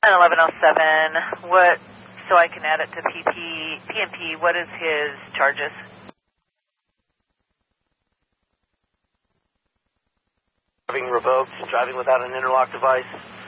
And 1107, what, so I can add it to PMP, what is his charges? Driving revoked, driving without an interlock device.